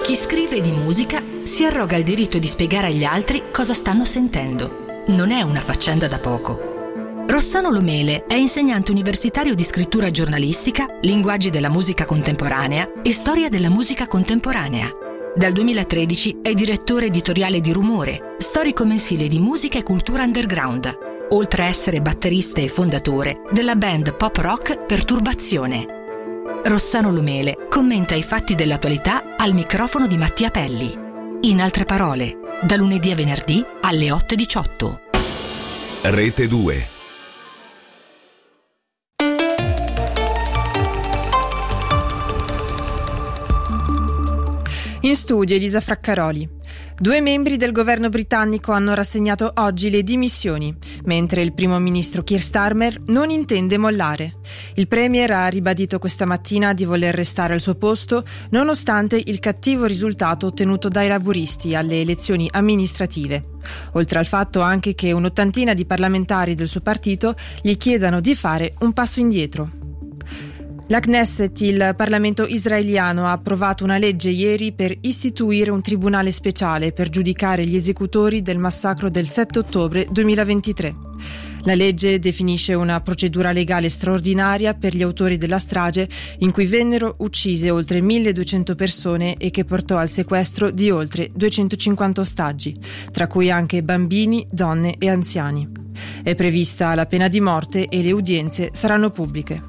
Chi scrive di musica si arroga il diritto di spiegare agli altri cosa stanno sentendo. Non è una faccenda da poco. Rossano Lomele è insegnante universitario di scrittura giornalistica, linguaggi della musica contemporanea e storia della musica contemporanea. Dal 2013 è direttore editoriale di Rumore, storico mensile di musica e cultura underground, oltre a essere batterista e fondatore della band pop rock Perturbazione. Rossano Lomele commenta i fatti dell'attualità al microfono di Mattia Pelli. In altre parole, da lunedì a venerdì alle 8:18. Rete 2. In studio Elisa Fraccaroli. 2 membri del governo britannico hanno rassegnato oggi le dimissioni, mentre il primo ministro Keir Starmer non intende mollare. Il premier ha ribadito questa mattina di voler restare al suo posto, nonostante il cattivo risultato ottenuto dai laburisti alle elezioni amministrative. Oltre al fatto anche che un'ottantina di parlamentari del suo partito gli chiedano di fare un passo indietro. La Knesset, il Parlamento israeliano, ha approvato una legge ieri per istituire un tribunale speciale per giudicare gli esecutori del massacro del 7 ottobre 2023. La legge definisce una procedura legale straordinaria per gli autori della strage in cui vennero uccise oltre 1200 persone e che portò al sequestro di oltre 250 ostaggi, tra cui anche bambini, donne e anziani. È prevista la pena di morte e le udienze saranno pubbliche.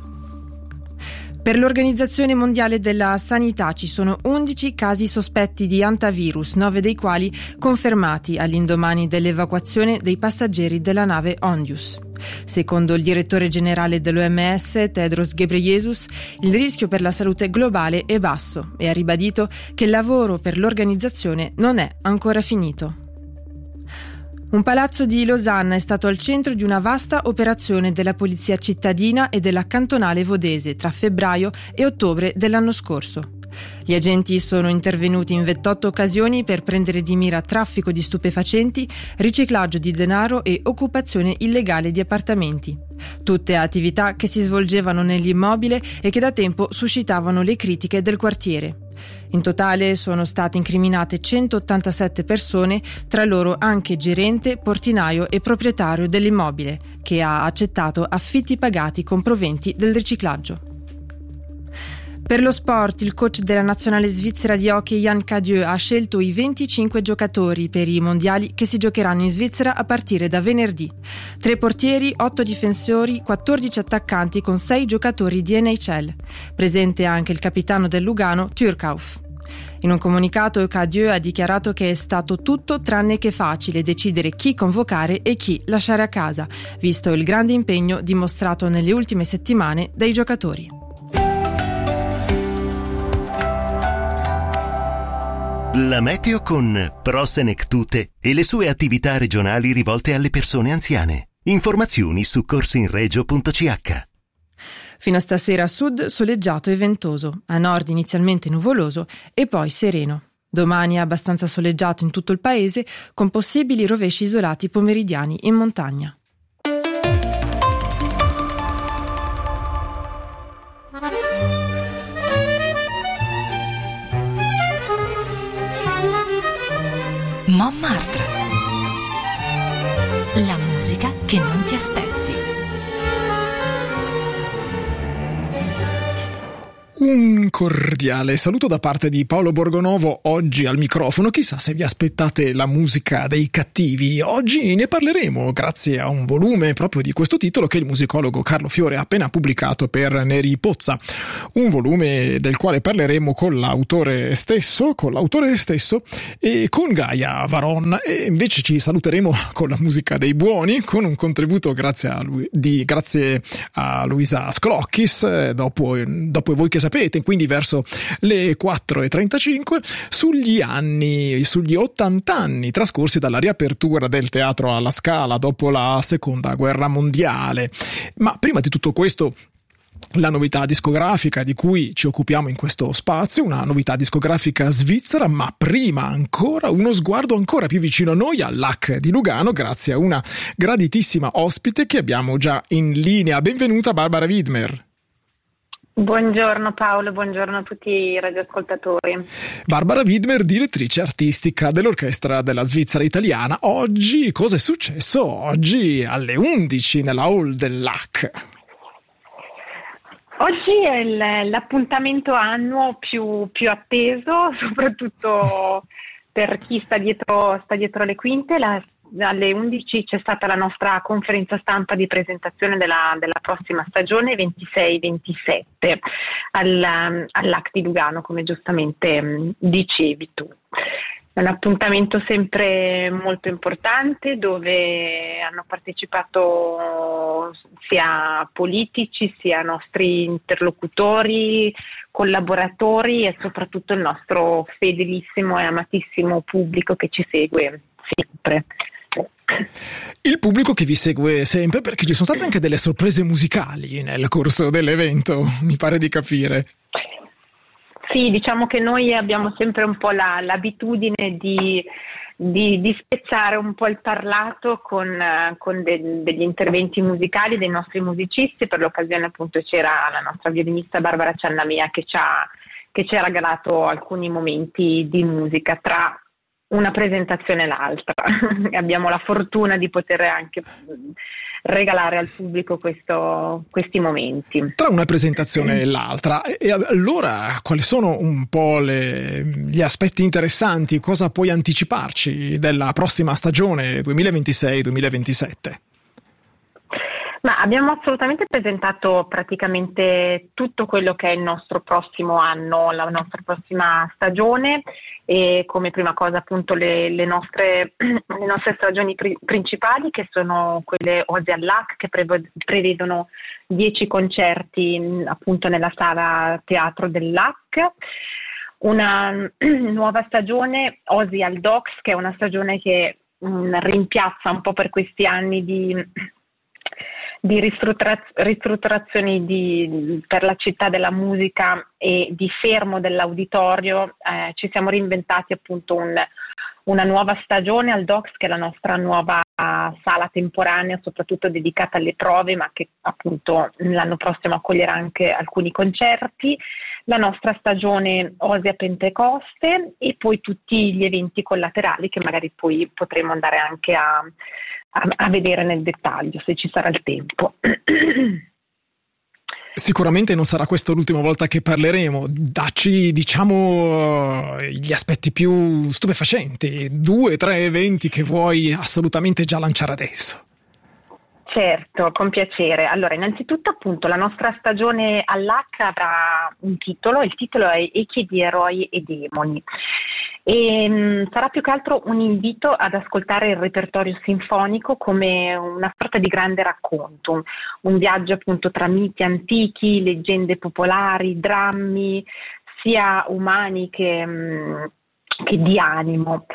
Per l'Organizzazione Mondiale della Sanità ci sono 11 casi sospetti di hantavirus, 9 dei quali confermati all'indomani dell'evacuazione dei passeggeri della nave Ondius. Secondo il direttore generale dell'OMS, Tedros Ghebreyesus, il rischio per la salute globale è basso e ha ribadito che il lavoro per l'organizzazione non è ancora finito. Un palazzo di Losanna è stato al centro di una vasta operazione della polizia cittadina e della cantonale vodese tra febbraio e ottobre dell'anno scorso. Gli agenti sono intervenuti in 28 occasioni per prendere di mira traffico di stupefacenti, riciclaggio di denaro e occupazione illegale di appartamenti. Tutte attività che si svolgevano nell'immobile e che da tempo suscitavano le critiche del quartiere. In totale sono state incriminate 187 persone, tra loro anche gerente, portinaio e proprietario dell'immobile, che ha accettato affitti pagati con proventi del riciclaggio. Per lo sport, il coach della nazionale svizzera di hockey Yann Cadieux ha scelto i 25 giocatori per i mondiali che si giocheranno in Svizzera a partire da venerdì. 3 portieri, 8 difensori, 14 attaccanti con 6 giocatori di NHL. Presente anche il capitano del Lugano, Türkauf. In un comunicato Cadieux ha dichiarato che è stato tutto tranne che facile decidere chi convocare e chi lasciare a casa, visto il grande impegno dimostrato nelle ultime settimane dai giocatori. La meteo con Prosenectute e le sue attività regionali rivolte alle persone anziane. Informazioni su corsinregio.ch. Fino a stasera a sud soleggiato e ventoso, a nord inizialmente nuvoloso e poi sereno. Domani è abbastanza soleggiato in tutto il paese, con possibili rovesci isolati pomeridiani in montagna. Montmartre. La musica che non ti aspetti. Un cordiale saluto da parte di Paolo Borgonovo, oggi al microfono. Chissà se vi aspettate la musica dei cattivi. Oggi ne parleremo grazie a un volume proprio di questo titolo che il musicologo Carlo Fiore ha appena pubblicato per Neri Pozza. Un volume del quale parleremo con l'autore stesso e con Gaia Varon, e invece ci saluteremo con la musica dei buoni, con un contributo grazie a Luisa Sclocchis, dopo voi che sapete, quindi verso le 4:35, sugli 80 anni trascorsi dalla riapertura del teatro alla Scala dopo la seconda guerra mondiale. Ma prima di tutto questo, la novità discografica di cui ci occupiamo in questo spazio, una novità discografica svizzera, ma prima ancora uno sguardo ancora più vicino a noi all'Hack di Lugano, grazie a una graditissima ospite che abbiamo già in linea. Benvenuta Barbara Widmer. Buongiorno Paolo, buongiorno a tutti i radioascoltatori. Barbara Widmer, direttrice artistica dell'Orchestra della Svizzera Italiana. Oggi, cosa è successo? Oggi alle 11 nella hall del LAC. Oggi è l'appuntamento annuo più atteso, soprattutto per chi sta dietro le quinte. Alle 11 c'è stata la nostra conferenza stampa di presentazione della prossima stagione 26-27 all'AC di Lugano, come giustamente dicevi tu. È un appuntamento sempre molto importante dove hanno partecipato sia politici, sia nostri interlocutori, collaboratori e soprattutto il nostro fedelissimo e amatissimo pubblico che ci segue sempre. Il pubblico che vi segue sempre, perché ci sono state anche delle sorprese musicali nel corso dell'evento, mi pare di capire. Sì, diciamo che noi abbiamo sempre un po' l'abitudine di spezzare un po' il parlato con degli interventi musicali dei nostri musicisti. Per l'occasione appunto c'era la nostra violinista Barbara Ciannamia che ci ha regalato alcuni momenti di musica tra una presentazione e l'altra. Abbiamo la fortuna di poter anche regalare al pubblico questi momenti. Tra una presentazione e l'altra. E allora, quali sono un po' gli aspetti interessanti? Cosa puoi anticiparci della prossima stagione 2026-2027? Ma abbiamo assolutamente presentato praticamente tutto quello che è il nostro prossimo anno, la nostra prossima stagione, e come prima cosa appunto le nostre stagioni principali, che sono quelle Oasi al LAC, che prevedono 10 concerti appunto nella sala teatro del LAC. Una nuova stagione Oasi al Docs, che è una stagione che rimpiazza un po' per questi anni di ristrutturazioni per la città della musica e di fermo dell'auditorio. Ci siamo reinventati appunto una nuova stagione al Docs, che è la nostra nuova sala temporanea, soprattutto dedicata alle prove, ma che appunto l'anno prossimo accoglierà anche alcuni concerti. La nostra stagione Oasi a Pentecoste e poi tutti gli eventi collaterali che magari poi potremo andare anche a vedere nel dettaglio, se ci sarà il tempo. Sicuramente non sarà questa l'ultima volta che parleremo. Dacci, diciamo, gli aspetti più stupefacenti, 2-3 eventi che vuoi assolutamente già lanciare adesso. Certo, con piacere. Allora, innanzitutto appunto la nostra stagione all'H avrà un titolo, il titolo è Echi di eroi e demoni. E sarà più che altro un invito ad ascoltare il repertorio sinfonico come una sorta di grande racconto, un viaggio appunto tra miti antichi, leggende popolari, drammi sia umani che di animo.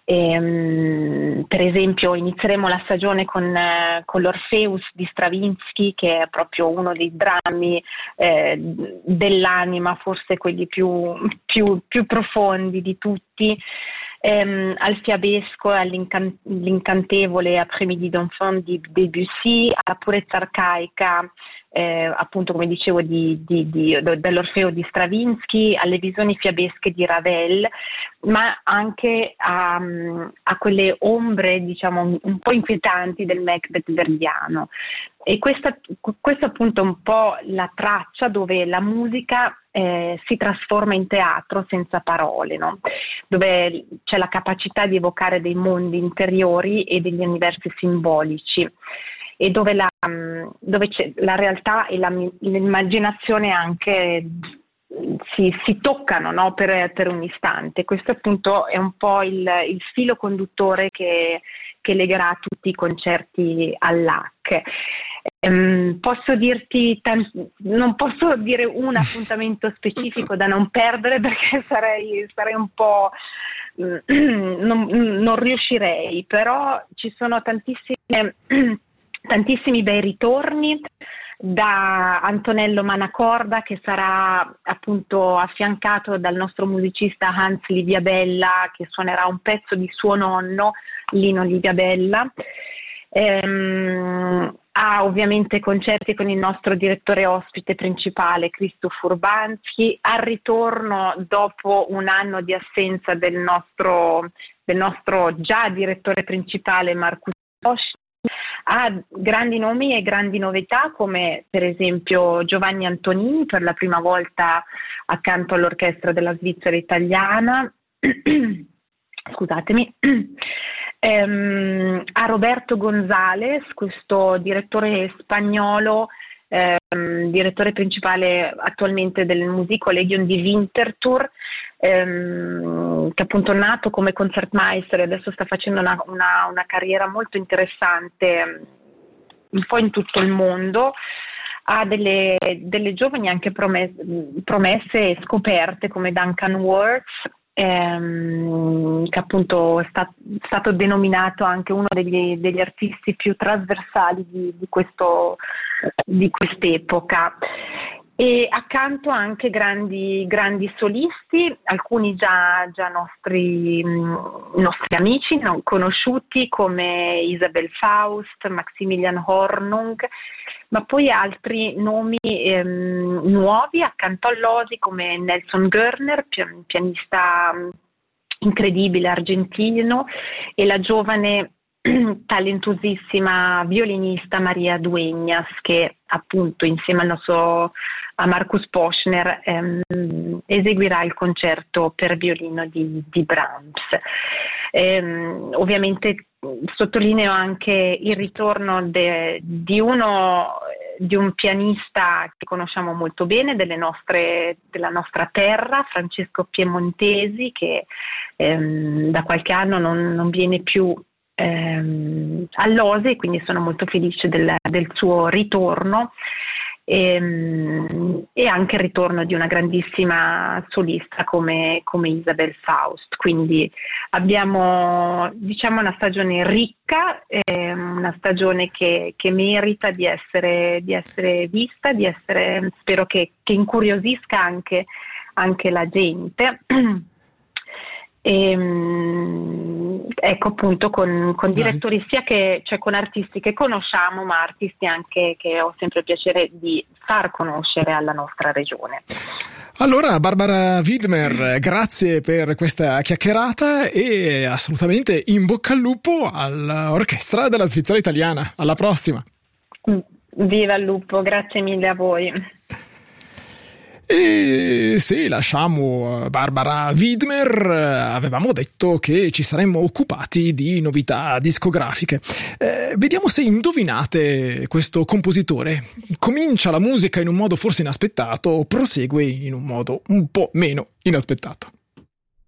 Per esempio inizieremo la stagione con l'Orpheus di Stravinsky, che è proprio uno dei drammi dell'anima, forse quelli più profondi di tutti, al fiabesco, all'incantevole Après-midi d'enfant di Debussy, alla purezza arcaica appunto come dicevo dell'Orfeo di Stravinsky, alle visioni fiabesche di Ravel, ma anche a quelle ombre diciamo un po' inquietanti del Macbeth verdiano. E questa appunto è un po' la traccia dove la musica si trasforma in teatro senza parole, no? Dove c'è la capacità di evocare dei mondi interiori e degli universi simbolici, e dove c'è la realtà e l'immaginazione anche si toccano, no? per un istante. Questo appunto è un po' il filo conduttore che legherà tutti i concerti all'AC. Posso dirti non posso dire un appuntamento specifico da non perdere, perché sarei un po' non riuscirei, però ci sono tantissimi bei ritorni, da Antonello Manacorda, che sarà appunto affiancato dal nostro musicista Hans Liviabella, che suonerà un pezzo di suo nonno Lino Liviabella, ha ovviamente concerti con il nostro direttore ospite principale Krzysztof Urbanski, al ritorno dopo un anno di assenza del nostro già direttore principale Markus Poschner, ha grandi nomi e grandi novità come per esempio Giovanni Antonini per la prima volta accanto all'orchestra della Svizzera italiana, scusatemi, a Roberto González, questo direttore spagnolo, direttore principale attualmente del musical Legion di Winterthur, che appunto è nato come concertmeister e adesso sta facendo una carriera molto interessante un po' in tutto il mondo. Ha delle giovani anche promesse e scoperte come Duncan Works, che appunto è stato denominato anche uno degli artisti più trasversali di quest'epoca. E accanto anche grandi solisti, alcuni già nostri amici conosciuti come Isabel Faust, Maximilian Hornung, ma poi altri nomi nuovi accanto a Losi come Nelson Görner, pianista incredibile argentino, e la giovane talentuosissima violinista Maria Dueñas, che appunto insieme a Markus Poschner eseguirà il concerto per violino di Brahms. Ovviamente sottolineo anche il ritorno di un pianista che conosciamo molto bene della nostra terra, Francesco Piemontesi, che da qualche anno non viene più all'Ose, quindi sono molto felice del suo ritorno, e anche il ritorno di una grandissima solista come Isabel Faust. Quindi abbiamo una stagione ricca, una stagione che merita di essere vista, spero che incuriosisca anche la gente. Ecco, appunto, con direttori cioè con artisti che conosciamo, ma artisti anche che ho sempre piacere di far conoscere alla nostra regione. Allora, Barbara Widmer, grazie per questa chiacchierata e assolutamente in bocca al lupo all'orchestra della Svizzera italiana. Alla prossima. Viva il lupo, grazie mille a voi. E se lasciamo Barbara Widmer, avevamo detto che ci saremmo occupati di novità discografiche. Vediamo se indovinate questo compositore. Comincia la musica in un modo forse inaspettato, prosegue in un modo un po' meno inaspettato.